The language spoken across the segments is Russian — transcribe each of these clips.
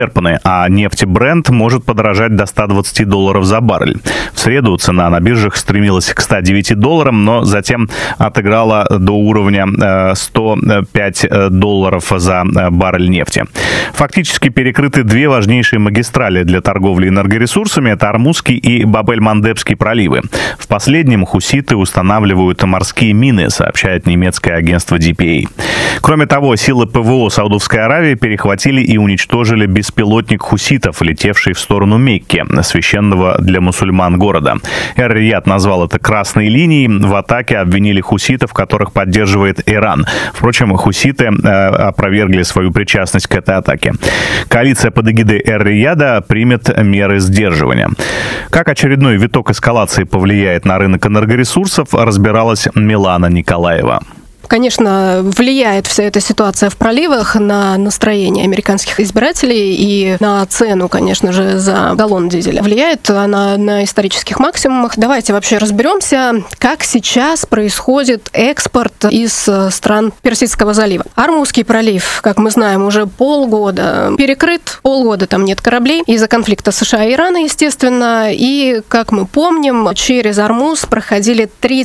а нефть Brent может подорожать до $120 за баррель. В среду цена на биржах стремилась к $109, но затем отыграла до уровня $105 за баррель нефти. Фактически перекрыты две важнейшие магистрали для торговли энергоресурсами. Это Ормузский и Баб-эль-Мандебский проливы. В последнем хуситы устанавливают морские мины, сообщает немецкое агентство DPA. Кроме того, силы ПВО Саудовской Аравии перехватили и уничтожили беспилотник хуситов, летевший в сторону Мекки, священного для мусульман города. Эр-Рияд назвал это красной линией. В атаке обвинили хуситов, которых поддерживает Иран. Впрочем, хуситы опровергли свою причастность к этой атаке. Коалиция под эгидой Эр-Рияда примет меры сдерживания. Как очередной виток эскалации повлияет на рынок энергоресурсов, разбиралась Милана Николаева. Конечно, влияет вся эта ситуация в проливах на настроение американских избирателей и на цену, конечно же, за галлон дизеля. Влияет она на исторических максимумах. Давайте вообще разберемся, как сейчас происходит экспорт из стран Персидского залива. Ормузский пролив, как мы знаем, уже полгода перекрыт. Полгода там нет кораблей из-за конфликта США и Ирана, естественно. И, как мы помним, через Ормуз проходили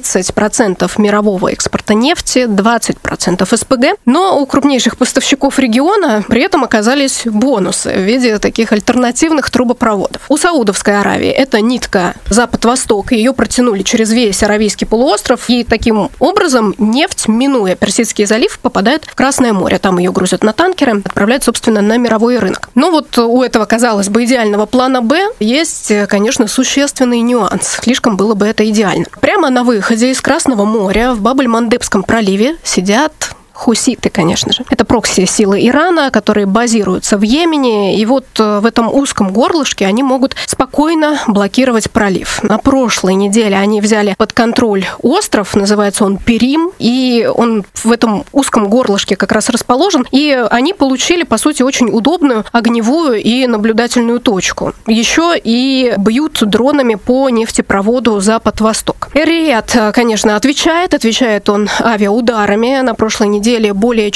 30% мирового экспорта нефти, 20% СПГ, но у крупнейших поставщиков региона при этом оказались бонусы в виде таких альтернативных трубопроводов. У Саудовской Аравии это нитка запад-восток, ее протянули через весь Аравийский полуостров, и таким образом нефть, минуя Персидский залив, попадает в Красное море. Там ее грузят на танкеры, отправляют, собственно, на мировой рынок. Но вот у этого, казалось бы, идеального плана «Б» есть, конечно, существенный нюанс. Слишком было бы это идеально. Прямо на выходе из Красного моря в Баб-эль-Мандебском проливе сидят хуситы, конечно же. Это прокси-силы Ирана, которые базируются в Йемене, и вот в этом узком горлышке они могут спокойно блокировать пролив. На прошлой неделе они взяли под контроль остров, называется он Перим, и он в этом узком горлышке как раз расположен, и они получили, по сути, очень удобную огневую и наблюдательную точку. Еще и бьют дронами по нефтепроводу Запад-Восток. Эр-Рияд, конечно, отвечает он авиаударами. На прошлой неделе более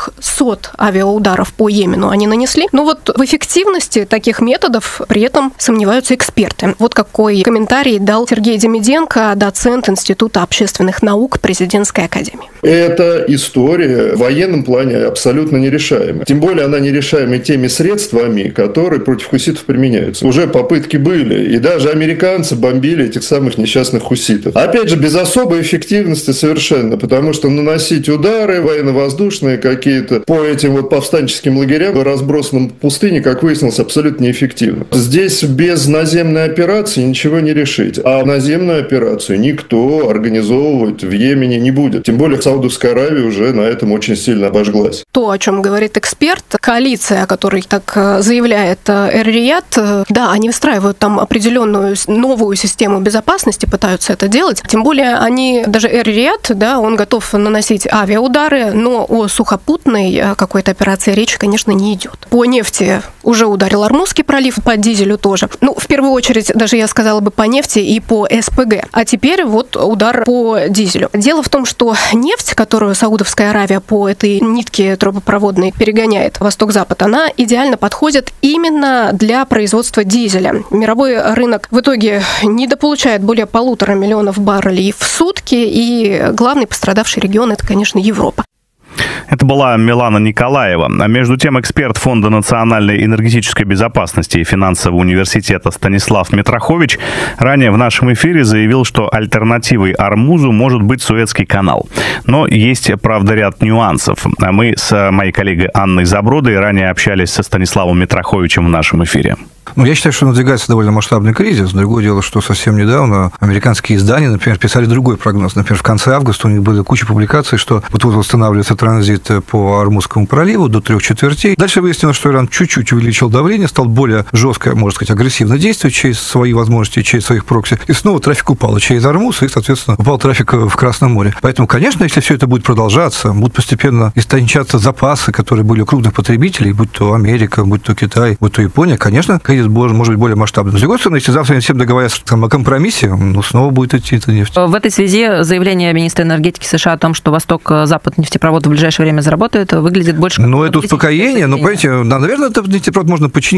400 авиаударов по Йемену они нанесли. Но вот в эффективности таких методов при этом сомневаются эксперты. Вот какой комментарий дал Сергей Демиденко, доцент Института общественных наук Президентской академии. Эта история в военном плане абсолютно нерешаема. Тем более она нерешаема теми средствами, которые против хуситов применяются. Уже попытки были, и даже американцы бомбили этих самых несчастных хуситов. Опять же, без особой эффективности совершенно, потому что наносить удары военно-воздушные какие-то по этим вот повстанческим лагерям, разбросанным в пустыне, как выяснилось, абсолютно неэффективно. Здесь без наземной операции ничего не решить. А наземную операцию никто организовывать в Йемене не будет. Тем более Саудовская Аравия уже на этом очень сильно обожглась. То, о чем говорит эксперт, коалиция, о которой так заявляет Эр-Рияд, да, они выстраивают там определенную новую систему безопасности, пытаются это делать. Тем более они, даже Эр-Рияд, да, он готов наносить авиаудары, но о сухопутной какой-то операции речи, конечно, не идет. По нефти уже ударил Ормузский пролив, по дизелю тоже. Ну, в первую очередь, даже я сказала бы по нефти и по СПГ. А теперь вот удар по дизелю. Дело в том, что нефть, которую Саудовская Аравия по этой нитке трубопроводной перегоняет восток-запад, она идеально подходит именно для производства дизеля. Мировой рынок в итоге недополучает более 1,5 миллиона баррелей в сутки, и главный пострадавший регион – это, конечно, Европа. Это была Милана Николаева. А между тем, эксперт Фонда национальной энергетической безопасности и финансового университета Станислав Митрохович ранее в нашем эфире заявил, что альтернативой Ормузу может быть Суэцкий канал. Но есть, правда, ряд нюансов. Мы с моей коллегой Анной Забродой ранее общались со Станиславом Митроховичем в нашем эфире. Я считаю, что надвигается довольно масштабный кризис. Другое дело, что совсем недавно американские издания, например, писали другой прогноз. Например, в конце августа у них были куча публикаций, что вот-вот восстанавливается транзит по Ормузскому проливу до 3/4. Дальше выяснилось, что Иран чуть-чуть увеличил давление, стал более жестко, можно сказать, агрессивно действовать через свои возможности, через своих прокси. И снова трафик упал через Ормуз, и, соответственно, упал трафик в Красном море. Поэтому, конечно, если все это будет продолжаться, будут постепенно истончаться запасы, которые были у крупных потребителей, будь то Америка, будь то Китай, будь то Япония, конечно, кризис станет, может быть, более масштабным. С другой стороны, если завтра они всем договорятся о компромиссе, снова будет идти эта нефть. В этой связи заявление министра энергетики США о том, что Восток-Запад нефтепровод в ближайшее время заработает, выглядит больше... Это успокоение, но, понимаете, наверное, этот нефтепровод можно починить.